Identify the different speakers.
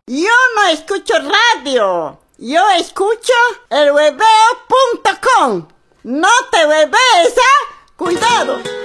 Speaker 1: Yo no escucho radio. Yo escucho elhueveo.com. No te huevees, ¿ah? Cuidado.